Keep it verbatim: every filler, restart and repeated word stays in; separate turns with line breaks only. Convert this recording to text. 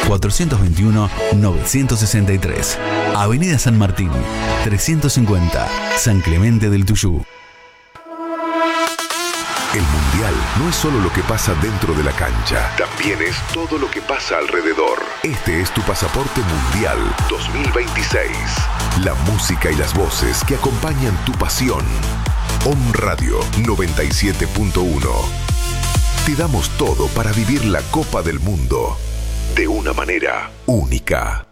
cuatrocientos veintiuno, novecientos sesenta y tres. Avenida San Martín, trescientos cincuenta, San Clemente del Tuyú.
El Mundial no es solo lo que pasa dentro de la cancha, también es todo lo que pasa alrededor. Este es tu pasaporte Mundial dos mil veintiséis. La música y las voces que acompañan tu pasión. Om Radio noventa y siete punto uno. Te damos todo para vivir la Copa del Mundo de una manera única.